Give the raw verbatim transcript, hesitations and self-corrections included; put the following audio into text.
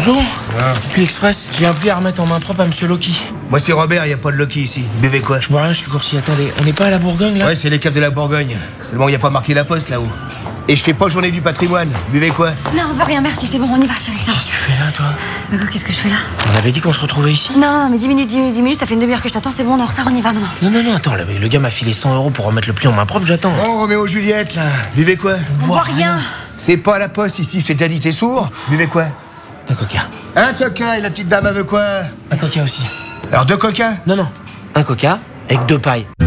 Bonjour. Ah. Puis l'Express, j'ai appelé à remettre en main propre à Monsieur Loki. Moi c'est Robert, y a pas de Loki ici. Buvez quoi? Je bois rien, je suis coursier. Attendez, on n'est pas à la Bourgogne là? Ouais, c'est les caves de la Bourgogne. Seulement y a pas marqué la poste là-haut. Et je fais pas journée du patrimoine. Buvez quoi? Non, on veut rien, merci, c'est bon, on y va, chérie, ça. Qu'est-ce que tu fais là, toi? Mais quoi, qu'est-ce que je fais là? On avait dit qu'on se retrouvait ici. Non, mais dix minutes, dix minutes, dix minutes, ça fait une demi-heure que je t'attends, c'est bon, on est en retard, on y va, non, non. Non, non, non, attends, le, le gars m'a filé cent euros pour remettre le pli en main propre, j'attends. Oh, Roméo Juliette là. Buvez quoi? On boit rien. C'est pas à la poste ici, je t'ai déjà dit, t'es sourd? Buvez quoi? Un coca. Un coca et la petite dame elle veut quoi? Un coca aussi. Alors deux coca? Non, non, un coca avec deux pailles.